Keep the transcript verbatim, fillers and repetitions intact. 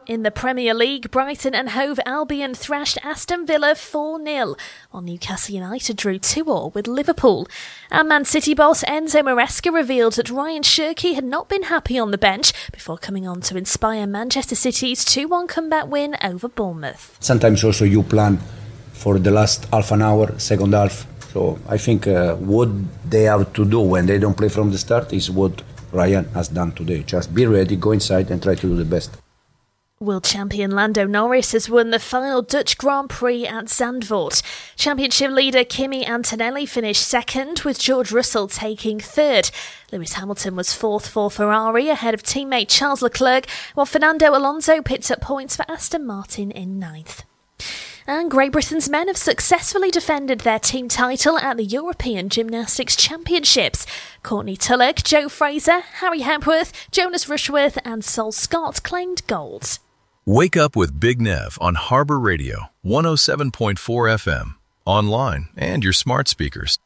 In the Premier League, Brighton and Hove Albion thrashed Aston Villa four nil, while Newcastle United drew two all with Liverpool. And Man City boss Enzo Maresca revealed that Ryan Shirky had not been happy on the bench before coming on to inspire Manchester City's two one comeback win over Bournemouth. Sometimes also you plan for the last half an hour, second half. So I think uh, what they have to do when they don't play from the start is what Ryan has done today. Just be ready, go inside and try to do the best. World champion Lando Norris has won the final Dutch Grand Prix at Zandvoort. Championship leader Kimi Antonelli finished second, with George Russell taking third. Lewis Hamilton was fourth for Ferrari, ahead of teammate Charles Leclerc, while Fernando Alonso picked up points for Aston Martin in ninth. And Great Britain's men have successfully defended their team title at the European Gymnastics Championships. Courtney Tulloch, Joe Fraser, Harry Hepworth, Jonas Rushworth and Sol Scott claimed gold. Wake up with Big Nev on Harbour Radio, one oh seven point four F M, online and your smart speakers.